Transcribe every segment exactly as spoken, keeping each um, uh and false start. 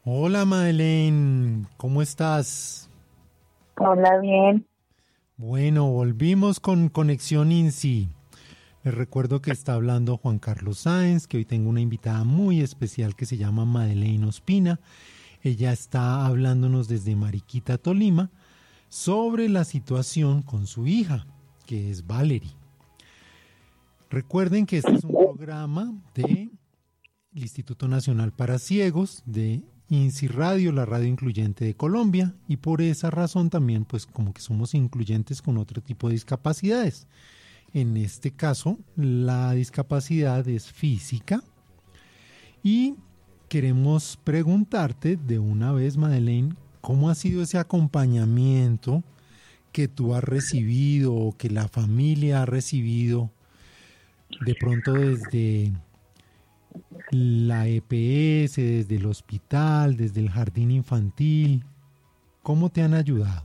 Hola Madeleine, ¿cómo estás? Hola, bien. Bueno, volvimos con Conexión INSI. Les recuerdo que está hablando Juan Carlos Sáenz, que hoy tengo una invitada muy especial que se llama Madeleine Ospina. Ella está hablándonos desde Mariquita, Tolima, sobre la situación con su hija, que es Valerie. Recuerden que este es un programa del Instituto Nacional para Ciegos, de INSI Radio, la radio incluyente de Colombia, y por esa razón también pues como que somos incluyentes con otro tipo de discapacidades. En este caso, la discapacidad es física y queremos preguntarte de una vez, Madeleine, ¿cómo ha sido ese acompañamiento que tú has recibido o que la familia ha recibido de pronto desde la E P S, desde el hospital, desde el jardín infantil? ¿Cómo te han ayudado?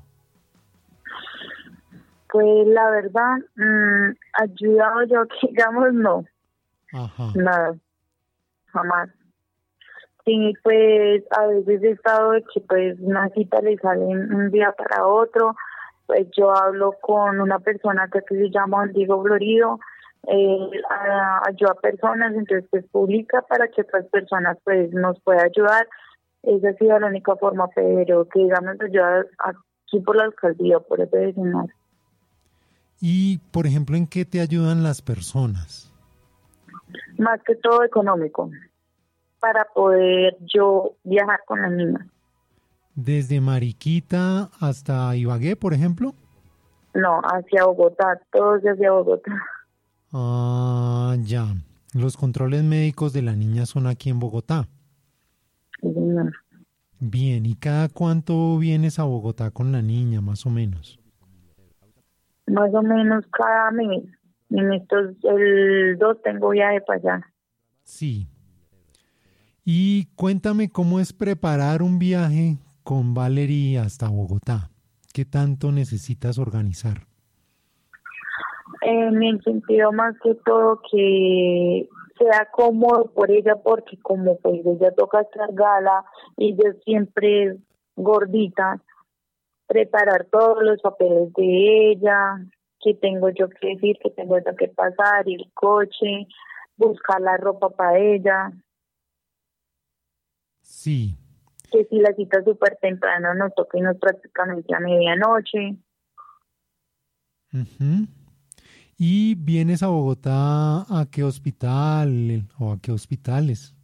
Pues la verdad, mmm, ayudado yo que digamos no, Ajá. nada, jamás. Sí, pues a veces he estado de que pues una cita le sale un día para otro, pues yo hablo con una persona que se llama Diego Florido, eh, a- ayuda a personas, entonces pues publica para que otras personas pues nos pueda ayudar. Esa ha sido la única forma, pero que digamos ayuda aquí por la alcaldía, por eso decimos. Y, por ejemplo, ¿en qué te ayudan las personas? Más que todo económico, para poder yo viajar con la niña. ¿Desde Mariquita hasta Ibagué, por ejemplo? No, hacia Bogotá, todos hacia Bogotá. Ah, ya. Los controles médicos de la niña son aquí en Bogotá. Sí, señor. Bien, ¿y cada cuánto vienes a Bogotá con la niña, más o menos? Más o menos cada mes. En estos, el dos tengo viaje para allá. Sí. Y cuéntame cómo es preparar un viaje con Valerie hasta Bogotá. ¿Qué tanto necesitas organizar? En el sentido más que todo que sea cómodo por ella, porque como pues ella toca cargarla y yo siempre es gordita, preparar todos los papeles de ella, que tengo yo que decir, que tengo yo que pasar, el coche, buscar la ropa para ella, Sí. que si la cita es súper temprano nos toca irnos prácticamente a medianoche. Ujú. ¿Y vienes a Bogotá a qué hospital o a qué hospitales?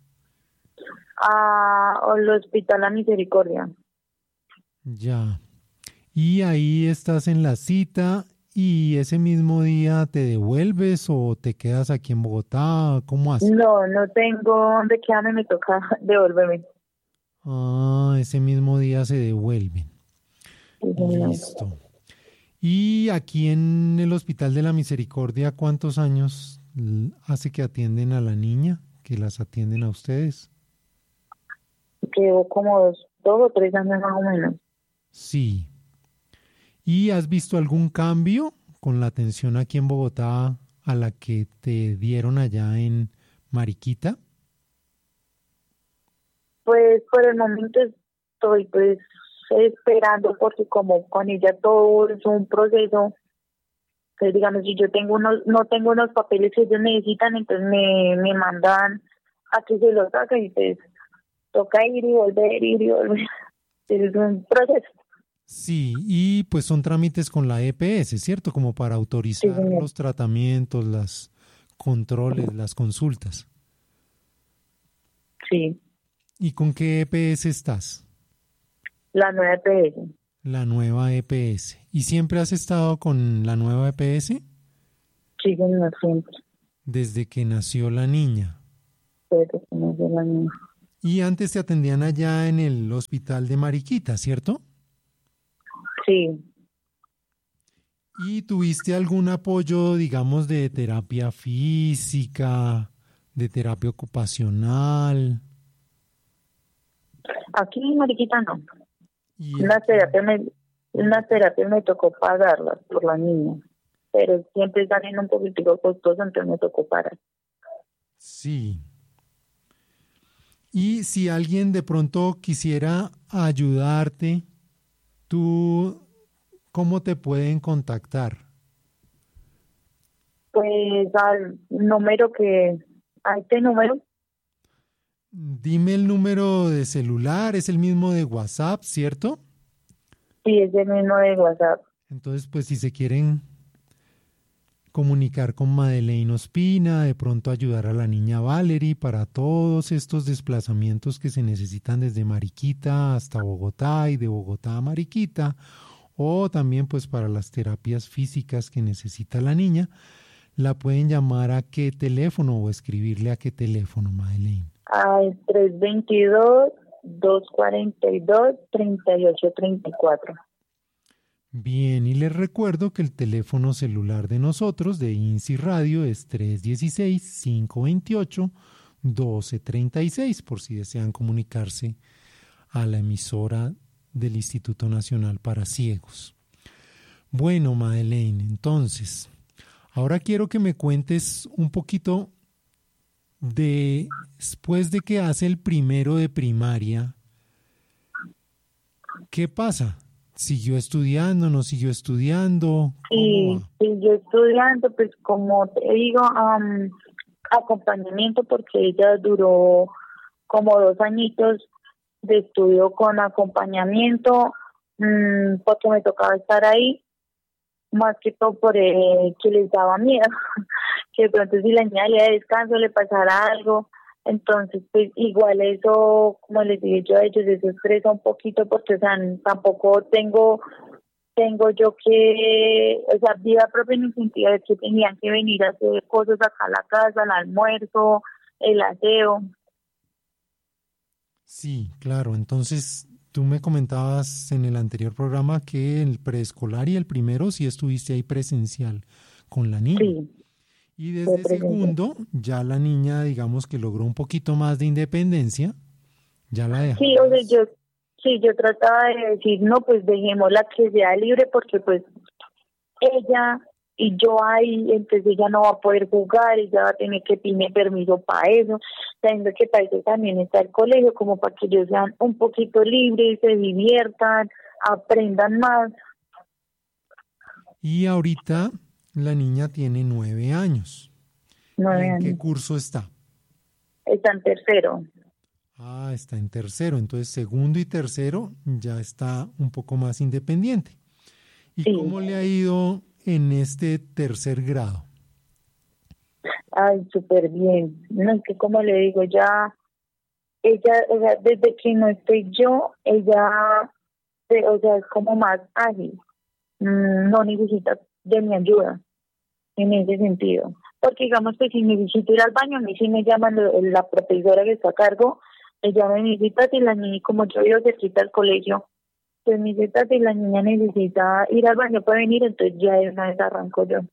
A, al Hospital La Misericordia. Ya. Y ahí estás en la cita y ese mismo día te devuelves o te quedas aquí en Bogotá. ¿Cómo haces? No, no tengo dónde quedarme, me toca devolverme. Ah, ese mismo día se devuelven. Sí, señor. Listo. Y aquí en el Hospital de la Misericordia, ¿cuántos años l- hace que atienden a la niña? ¿Que las atienden a ustedes? Llevo como dos, dos o tres años más o menos. Sí. ¿Y has visto algún cambio con la atención aquí en Bogotá a la que te dieron allá en Mariquita? Pues por el momento estoy pues esperando porque como con ella todo es un proceso, pues digamos si yo tengo unos, no tengo unos papeles que ellos necesitan, entonces me, me mandan a que se los haga y pues toca ir y volver, ir y volver. Es un proceso. Sí, y pues son trámites con la E P S, ¿cierto? Como para Sí, autorizar señor. los tratamientos, las controles, las consultas. Sí, ¿Y con qué E P S estás? la nueva P S. La nueva E P S. ¿Y siempre has estado con la nueva E P S? Sí, señor, siempre. Desde que nació la niña. Pero no sé la misma. Y antes te atendían allá en el hospital de Mariquita, ¿cierto? Sí. ¿Y tuviste algún apoyo, digamos, de terapia física, de terapia ocupacional? Aquí, Mariquita, no. Y Una aquí, terapia me, una terapia me tocó pagarlas por la niña, pero siempre salen un poquitico costoso, entonces me tocó pagar. sí. Y si alguien de pronto quisiera ayudarte, ¿tú cómo te pueden contactar? Pues al número que, a este número, Dime el número de celular, es el mismo de WhatsApp, ¿cierto? sí, es el mismo de WhatsApp. Entonces, pues si se quieren comunicar con Madeleine Ospina, de pronto ayudar a la niña Valerie para todos estos desplazamientos que se necesitan desde Mariquita hasta Bogotá y de Bogotá a Mariquita, o también pues para las terapias físicas que necesita la niña, la pueden llamar a qué teléfono o escribirle a qué teléfono, Madeleine. Al tres dos dos, dos cuatro dos, tres ocho tres cuatro. Bien, y les recuerdo que el teléfono celular de nosotros, de INSI Radio, es tres uno seis, cinco dos ocho, uno dos tres seis, por si desean comunicarse a la emisora del Instituto Nacional para Ciegos. Bueno, Madeleine, entonces, ahora quiero que me cuentes un poquito de, después de que hace el primero de primaria, ¿qué pasa? ¿Siguió estudiando, no siguió estudiando? ¿Cómo Sí, va? sí, yo estudiando, pues como te digo, um, acompañamiento, porque ella duró como dos añitos de estudio con acompañamiento, mmm, porque me tocaba estar ahí, más que todo por el que les daba miedo, que de pronto si la niña le da descanso le pasara algo. Entonces, pues igual eso, como les dije yo a ellos, eso estresa un poquito porque, o sea, tampoco tengo tengo yo que, o sea, vida propia en el sentido de que tenían que venir a hacer cosas acá a la casa, el almuerzo, el aseo. Sí, claro. Entonces, tú me comentabas en el anterior programa que el preescolar y el primero sí estuviste ahí presencial con la niña. Sí, Y fue desde presente. segundo, ya la niña, digamos que logró un poquito más de independencia, ya la Sí, o sea, dejabas. yo, sí, yo trataba de decir, no, pues dejémosla que sea libre porque pues ella y yo ahí, entonces ella no va a poder jugar, ella va a tener que pedirme permiso para eso, sabiendo que para eso también está el colegio, como para que ellos sean un poquito libres, se diviertan, aprendan más. Y ahorita la niña tiene nueve años. ¿Y Nueve en qué años. curso está? Está en tercero. Ah, está en tercero. Entonces, segundo y tercero ya está un poco más independiente. ¿Y Sí. cómo le ha ido en este tercer grado? Ay, súper bien. No, es que como le digo, ya, ella, o sea, desde que no estoy yo, ella, eh, o sea, es como más ágil. Mm, no necesita de mi ayuda en ese sentido. Porque digamos que si necesito ir al baño, a mí sí me llaman lo- la profesora que está a cargo, ella me necesita si la niña, como yo vivo cerquita al colegio, pues me dice, si la niña necesita ir al baño, puede venir, entonces ya de una vez arranco yo.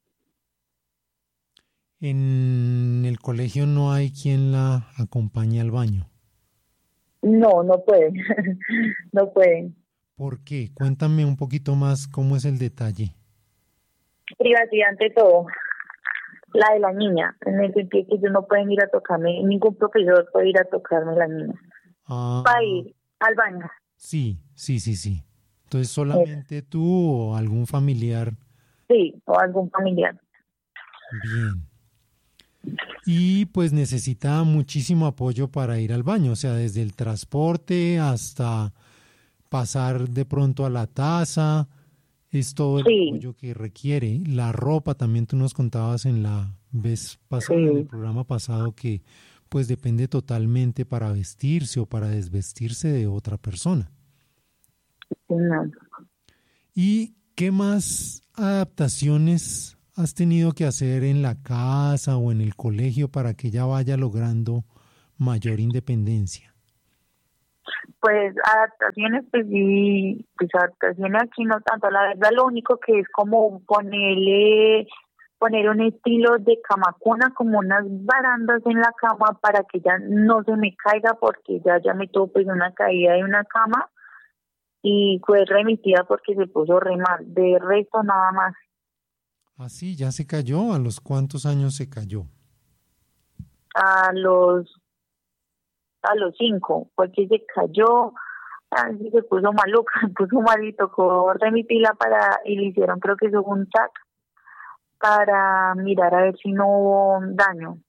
En el colegio no hay quien la acompañe al baño. No, no puede, no puede. ¿Por qué? Cuéntame un poquito más cómo es el detalle. Privacidad ante todo, la de la niña, en el sentido que ellos no pueden ir a tocarme, ningún profesor puede ir a tocarme la niña. Para Ah, ir al baño, sí, sí, sí, sí. Entonces eso, solamente tú o algún familiar. sí, o algún familiar. Bien. Y pues necesita muchísimo apoyo para ir al baño, o sea, desde el transporte hasta pasar de pronto a la taza, es todo el Sí, apoyo que requiere. La ropa también tú nos contabas en la vez pasada, en el sí, programa pasado, que pues depende totalmente para vestirse o para desvestirse de otra persona. no. ¿Y qué más adaptaciones has tenido que hacer en la casa o en el colegio para que ella vaya logrando mayor independencia? Pues adaptaciones, pues sí, pues adaptaciones aquí no tanto, la verdad lo único que es como ponerle, poner un estilo de cama cuna, como unas barandas en la cama para que ya no se me caiga porque ya ya me tuvo pues una caída de una cama y fue remitida porque se puso re mal, de resto nada más. Así, ya se cayó. ¿A los cuántos años se cayó? A los a los cinco, fue que se cayó, así se puso maluca, se puso mal y tocó remitirla para, y le hicieron creo que eso fue un T A C para mirar a ver si no hubo daño.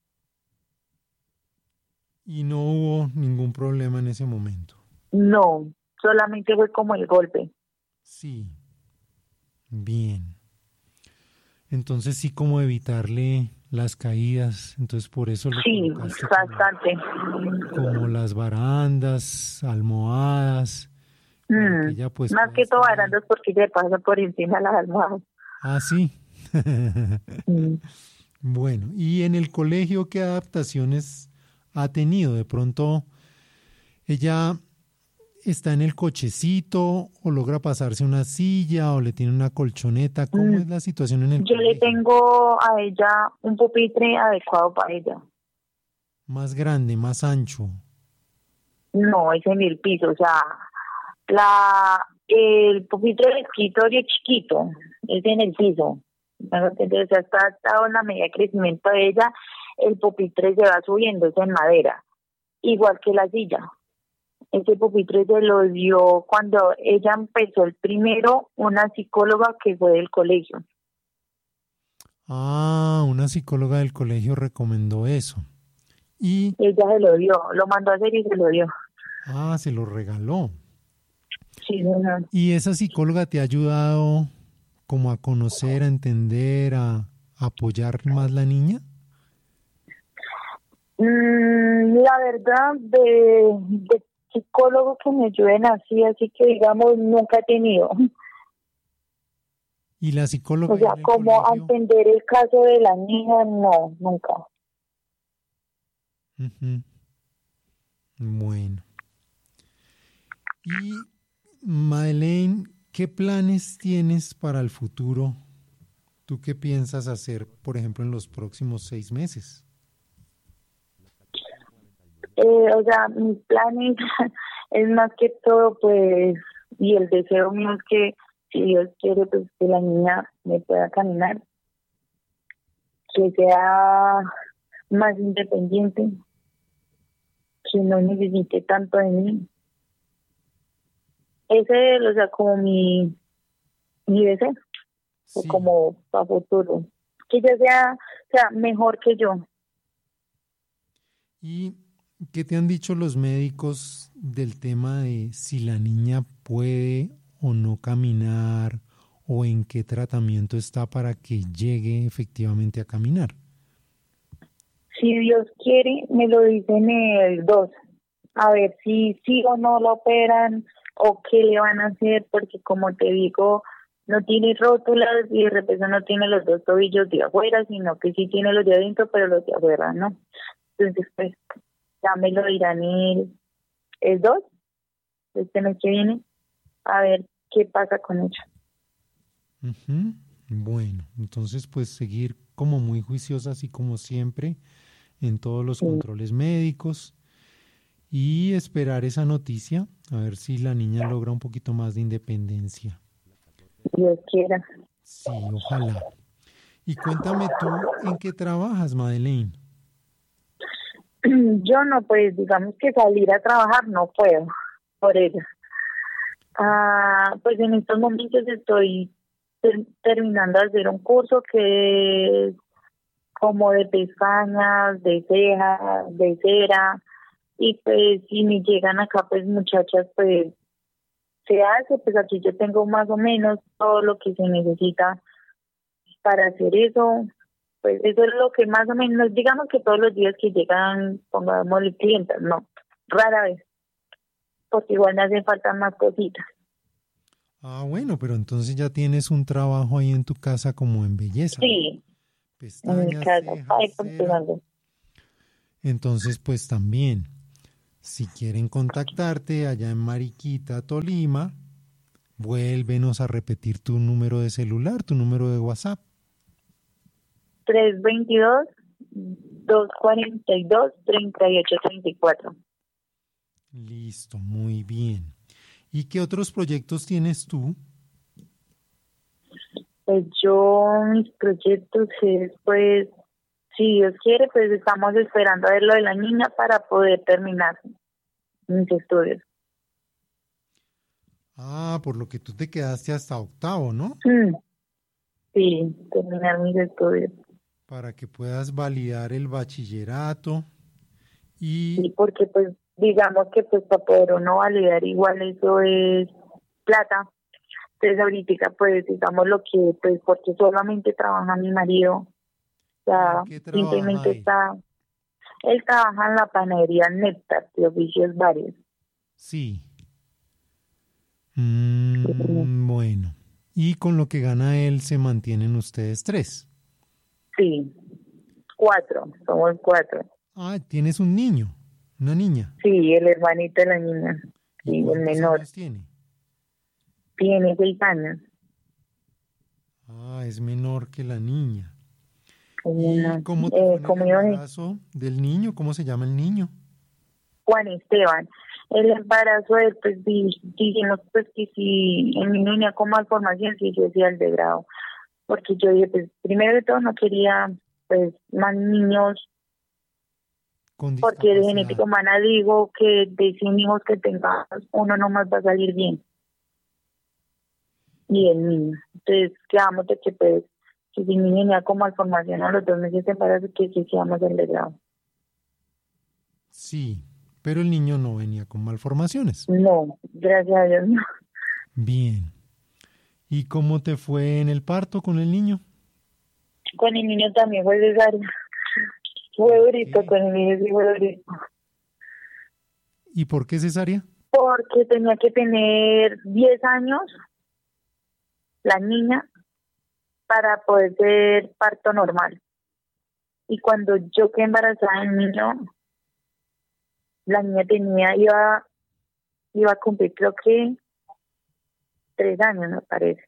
Y no hubo ningún problema en ese momento. No, solamente fue como el golpe. Sí, bien. Entonces sí, como evitarle las caídas, entonces por eso lo Sí, colocaste bastante. como, como las barandas, almohadas, para que Mm, ella pues más pueda que todo estar ahí. barandas porque se pasa por encima de las almohadas. Ah, sí. Mm. Bueno, ¿y en el colegio qué adaptaciones ha tenido? De pronto, ella está en el cochecito o logra pasarse una silla o le tiene una colchoneta. ¿Cómo Mm. es la situación en el Yo le colegio? tengo a ella un pupitre adecuado para ella. Más grande, más ancho. No, es en el piso, o sea, la el pupitre del escritorio es chiquito, es en el piso. Entonces, o sea, está adaptado en la medida de crecimiento de ella, el pupitre se va subiendo, es en madera, igual que la silla. Ese pupitre se lo dio cuando ella empezó el primero, una psicóloga que fue del colegio. Ah, una psicóloga del colegio recomendó eso. Y, Ella se lo dio, lo mandó a hacer y se lo dio. ah, se lo regaló. Sí, señor. ¿Y esa psicóloga te ha ayudado como a conocer, a entender, a apoyar más la niña? Mm, la verdad, de, de psicólogo que me ayuden así, así que digamos, nunca he tenido. ¿Y la psicóloga O ahí sea, en el como a colegio? entender el caso de la niña, no, nunca. Ujú. Bueno. Y Madeleine, ¿qué planes tienes para el futuro? ¿Tú qué piensas hacer, por ejemplo, en los próximos seis meses? Eh, o sea, mis planes es más que todo, pues, y el deseo mío es que, si Dios quiere, pues que la niña me pueda caminar, que sea más independiente, que no necesite tanto de mí. Ese es, o sea, como mi, mi deseo, o Sí. como para futuro. Que ella sea, sea mejor que yo. ¿Y qué te han dicho los médicos del tema de si la niña puede o no caminar o en qué tratamiento está para que llegue efectivamente a caminar? Si Dios quiere, me lo dicen el dos. A ver si sí o no lo operan o qué le van a hacer, porque como te digo, no tiene rótulas y de repente no tiene los dos tobillos de afuera, sino que sí tiene los de adentro, pero los de afuera no. Entonces, pues, ya me lo dirán el, el dos, este mes que viene, a ver qué pasa con ella. Ujú. Bueno, entonces pues seguir como muy juiciosa, así como siempre, en todos los Sí, controles médicos y esperar esa noticia, a ver si la niña logra un poquito más de independencia. Dios quiera. Sí, ojalá. Y cuéntame tú, ¿en qué trabajas, Madeleine? Yo no, pues, digamos que salir a trabajar no puedo por ella. Ah, pues en estos momentos estoy ter- terminando de hacer un curso que es como de pestañas, de cejas, de cera, y pues si me llegan acá pues muchachas pues se hace, pues aquí yo tengo más o menos todo lo que se necesita para hacer eso, pues eso es lo que más o menos, digamos que todos los días que llegan, pongamos clientes, no, rara vez, porque igual me hacen falta más cositas. Ah, bueno, pero entonces ya tienes un trabajo ahí en tu casa como en belleza, ¿no? Sí, en mi Pestañas, casa, cejas, ahí cera. funcionando. Entonces, pues también, si quieren contactarte allá en Mariquita, Tolima, vuélvenos a repetir tu número de celular, tu número de WhatsApp. tres veintidós, dos cuarenta y dos, treinta y ocho treinta y cuatro. Listo, muy bien. ¿Y qué otros proyectos tienes tú? Pues yo, mis proyectos es, pues, si Dios quiere, pues estamos esperando a ver lo de la niña para poder terminar. mis estudios. Ah, por lo que tú te quedaste hasta octavo, ¿no? Mm, sí, terminar mis estudios. Para que puedas validar el bachillerato Sí, y porque pues digamos que pues para poder uno validar igual eso es plata. Entonces ahorita pues digamos lo que pues porque solamente trabaja mi marido, o ¿en sea, qué trabaja simplemente él? está, él trabaja en la panadería Néctar de oficios varios. Sí. Sí, Mm, bueno. Y con lo que gana él se mantienen ustedes tres. sí, cuatro, somos cuatro. Ah, tienes un niño, una niña. Sí, el hermanito de la niña, ¿Y sí, el cuántos menor, años tiene? tiene seis años. Ah, es menor que la niña. Es ¿Y una- cómo te fue eh, en el como iba a decir, embarazo del niño? ¿Cómo se llama el niño? Juan Esteban. El embarazo de él, pues di- dijimos pues que si en mi niña con malformación, si yo hacía el de grado, porque yo dije, pues primero de todo no quería pues más niños, Con porque de discapacidad. genética humana digo que de cien hijos que tengamos, uno nomás va a salir bien, y el niño. Entonces quedamos de que pues, que si mi niña con malformación a los dos meses de embarazo, que sí hacíamos el de grado. Sí, pero el niño no venía con malformaciones. No, gracias a Dios no. Bien. ¿Y cómo te fue en el parto con el niño? Con el niño también fue cesárea. Fue ¿Por durito, qué? con el niño sí fue durito. ¿Y por qué cesárea? Porque tenía que tener diez años la niña para poder ser parto normal. Y cuando yo quedé embarazada del niño, la niña tenía, iba, iba a cumplir creo que tres años, me parece.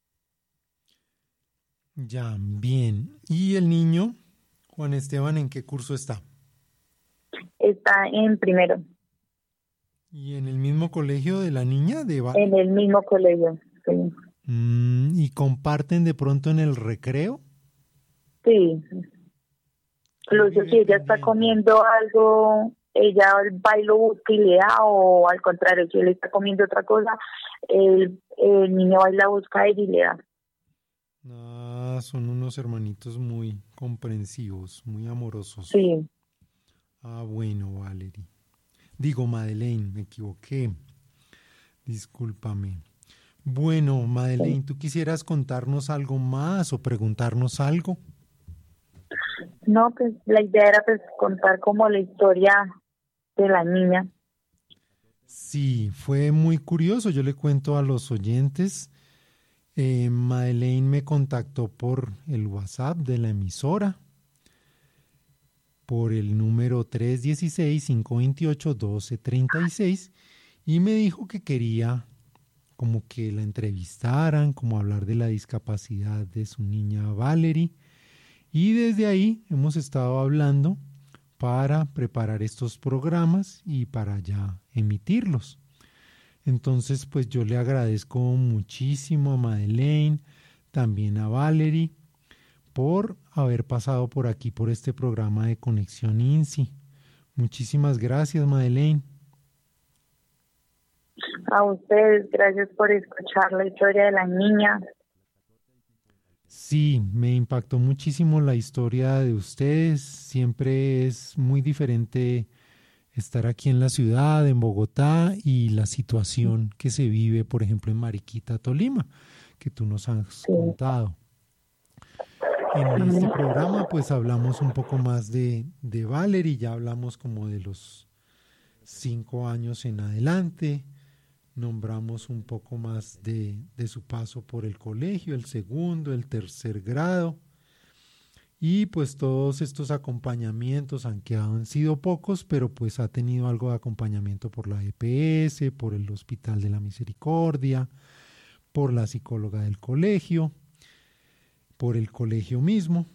Ya, bien. ¿Y el niño, Juan Esteban, en qué curso está? Está en primero, ¿Y en el mismo colegio de la niña de en Valerie? el mismo colegio. Sí, Mm, ¿y comparten de pronto en el recreo? sí. ¿Quién Incluso vive si ella está pendiente? comiendo algo, ella va y lo busca y le da, o al contrario, si él está comiendo otra cosa, el, el niño va y la busca a ella y le da. Ah, son unos hermanitos muy comprensivos, muy amorosos. Sí. Ah, bueno, Valerie. Digo, Madeleine, me equivoqué. Discúlpame. Bueno, Sí. Madeleine, ¿tú quisieras contarnos algo más o preguntarnos algo? No, pues la idea era pues contar como la historia de la niña. Sí, fue muy curioso. Yo le cuento a los oyentes. Eh, Madeleine me contactó por el WhatsApp de la emisora, por el número tres uno seis, cinco dos ocho, uno dos tres seis y me dijo que quería como que la entrevistaran, como hablar de la discapacidad de su niña Valerie. Y desde ahí hemos estado hablando para preparar estos programas y para ya emitirlos. Entonces, pues yo le agradezco muchísimo a Madeleine, también a Valerie, por haber pasado por aquí, por este programa de Conexión INSI. Muchísimas gracias, Madeleine. A ustedes, gracias por escuchar la historia de la niña. Sí, me impactó muchísimo la historia de ustedes. Siempre es muy diferente estar aquí en la ciudad, en Bogotá, y la situación que se vive, por ejemplo, en Mariquita, Tolima, que tú nos has Sí. contado. En este programa, pues hablamos un poco más de, de Valerie, ya hablamos como de los cinco años en adelante, nombramos un poco más de, de su paso por el colegio, el segundo, el tercer grado, y pues todos estos acompañamientos, aunque han sido pocos, pero pues ha tenido algo de acompañamiento por la E P S, por el Hospital de la Misericordia, por la psicóloga del colegio, por el colegio mismo.